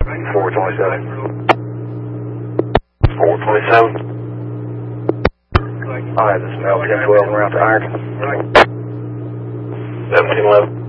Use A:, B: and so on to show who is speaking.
A: 427. 427. Alright, this is Mel 1012 and route to Ironton. 1711.